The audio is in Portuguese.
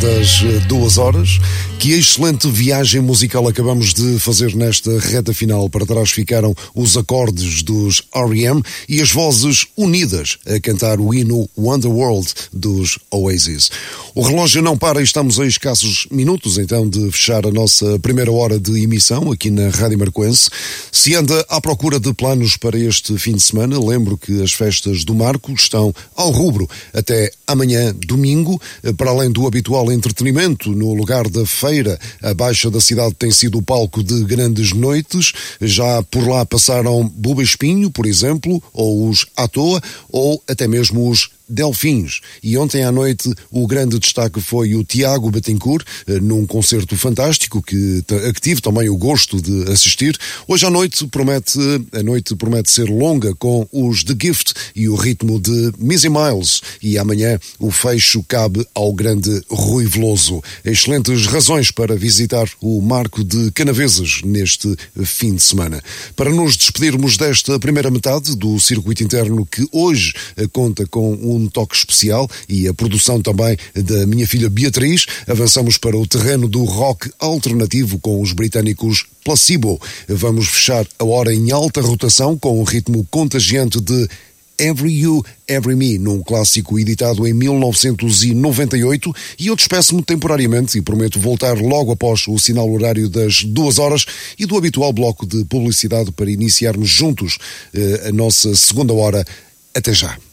das 2 horas. Que excelente viagem musical acabamos de fazer nesta reta final. Para trás ficaram os acordes dos R.E.M. e as vozes unidas a cantar o hino Wonderworld dos Oasis. O relógio não para e estamos a escassos minutos então de fechar a nossa primeira hora de emissão aqui na Rádio Marcoense. Se anda à procura de planos para este fim de semana, lembro que as festas do Marco estão ao rubro até amanhã, domingo. Para além do habitual entretenimento no lugar da feira, a Baixa da cidade tem sido o palco de grandes noites. Já por lá passaram Buba Espinho, por exemplo, ou os À Toa, ou até mesmo os Delfins. E ontem à noite o grande destaque foi o Tiago Bettencourt, num concerto fantástico a que tive também o gosto de assistir. Hoje a noite promete ser longa com os The Gift e o ritmo de Missy Miles. E amanhã o fecho cabe ao grande Rui Veloso. Excelentes razões para visitar o Marco de Canaveses neste fim de semana. Para nos despedirmos desta primeira metade do circuito interno, que hoje conta com um toque especial e a produção também da minha filha Beatriz, avançamos para o terreno do rock alternativo com os britânicos Placebo. Vamos fechar a hora em alta rotação com o ritmo contagiante de Every You, Every Me, num clássico editado em 1998, e eu despeço-me temporariamente e prometo voltar logo após o sinal horário das 2 horas e do habitual bloco de publicidade para iniciarmos juntos a nossa segunda hora. Até já.